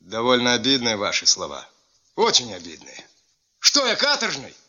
Довольно обидные ваши слова. Очень обидные. Что, я каторжный?